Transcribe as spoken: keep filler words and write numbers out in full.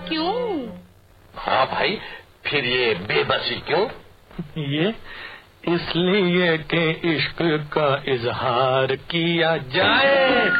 क्यों? हाँ भाई, फिर ये बेबसी क्यों? ये इसलिए कि इश्क का इजहार किया जाए।